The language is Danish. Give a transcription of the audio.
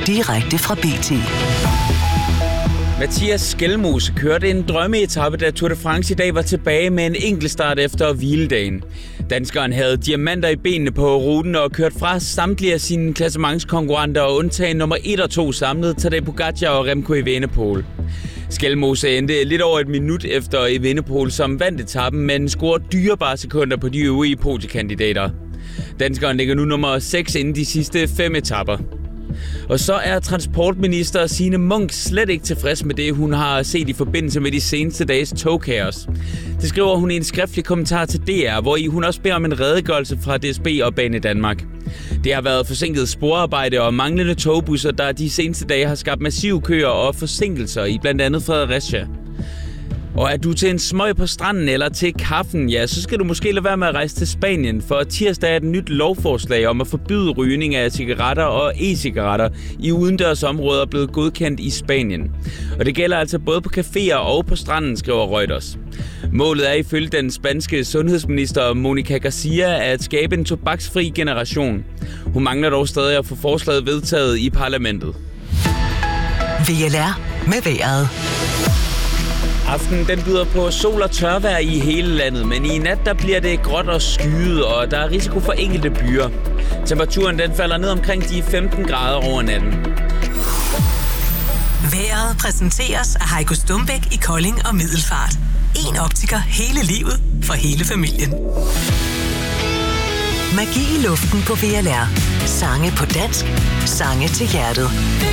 direkte fra BT. Mathias Skelmose kørte en drømmeetappe, da Tour de France i dag var tilbage med en enkeltstart efter hviledagen. Danskeren havde diamanter i benene på ruten og kørt fra samtlige af sine klassementskonkurrenter og undtagen nummer 1 og 2 samlet Tadej Pogačar og Remco Evenepoel. Skelmose endte lidt over et minut efter Evenepoel, som vandt etappen, men scorede dyrebare sekunder på de øvrige podiekandidater. Danskeren ligger nu nummer 6 inden de sidste 5 etapper. Og så er transportminister Signe Munk slet ikke tilfreds med det, hun har set i forbindelse med de seneste dages togkaos. Det skriver hun i en skriftlig kommentar til DR, hvor hun også beder om en redegørelse fra DSB og Banedanmark. Det har været forsinket sporarbejde og manglende togbusser, der de seneste dage har skabt massive køer og forsinkelser i blandt andet Fredericia. Og er du til en smøg på stranden eller til kaffen, ja, så skal du måske lade være med at rejse til Spanien, for tirsdag er et nyt lovforslag om at forbyde rygning af cigaretter og e-cigaretter i udendørsområder blevet godkendt i Spanien. Og det gælder altså både på caféer og på stranden, skriver Reuters. Målet er ifølge den spanske sundhedsminister Monica Garcia at skabe en tobaksfri generation. Hun mangler dog stadig at få forslaget vedtaget i parlamentet. VLR med vejret. Aftenen den byder på sol og tørvejr i hele landet, men i nat der bliver det gråt og skyet, og der er risiko for enkelte byer. Temperaturen den falder ned omkring de 15 grader over natten. Vejret præsenteres af Heiko Stumbæk i Kolding og Middelfart. En optiker hele livet for hele familien. Magi i luften på VLR. Sange på dansk. Sange til hjertet.